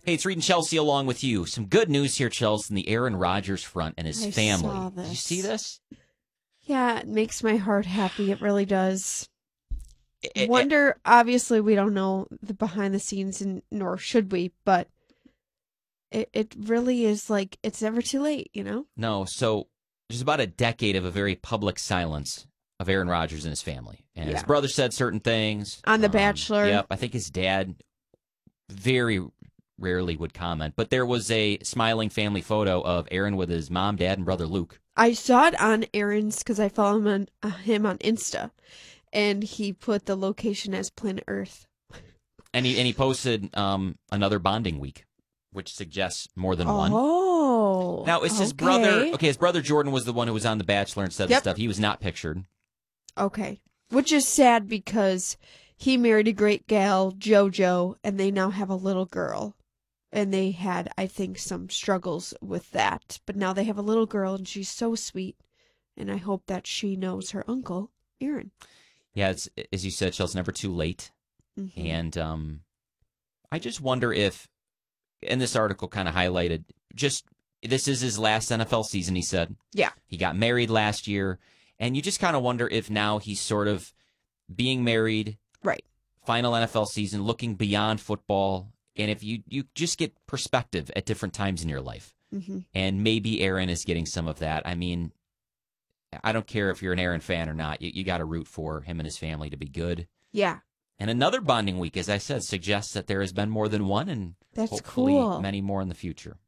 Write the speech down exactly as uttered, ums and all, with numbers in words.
Hey, it's Reed and Chelsea along with you. Some good news here, Chelsea, in the Aaron Rodgers front and his I family. saw Did you this. see this? Yeah, it makes my heart happy. It really does. It- it- Wonder, obviously, we don't know the behind the scenes, and nor should we, but it, it really is like it's never too late, you know? No, so there's about a decade of a very public silence of Aaron Rodgers and his family. And his Yeah. brother said certain things. On The Um, Bachelor. Yep, I think his dad very rarely would comment. But there was a smiling family photo of Aaron with his mom, dad, and brother Luke. I saw it on Aaron's because I follow him on, uh, him on Insta, and he put the location as Planet Earth. And he and he posted um, another bonding week, which suggests more than one. Oh. Now, it's his okay. brother. Okay, his brother Jordan was the one who was on The Bachelor and said the Yep. stuff. He was not pictured. Okay. Which is sad because he married a great gal, JoJo, and they now have a little girl. And they had, I think, some struggles with that. But now they have a little girl, and she's so sweet. And I hope that she knows her uncle, Aaron. Yeah, it's, as you said, Chelsea, never too late. Mhm. And um, I just wonder if, and this article kind of highlighted, just this is his last N F L season, he said. Yeah. He got married last year. And you just kind of wonder if now he's sort of being married, Right. final N F L season, looking beyond football. And if you, you just get perspective at different times in your life. Mm-hmm. And maybe Aaron is getting some of that. I mean, I don't care if you're an Aaron fan or not. You, you got to root for him and his family to be good. Yeah. And another bonding week, as I said, suggests that there has been more than one and That's hopefully cool. many more in the future.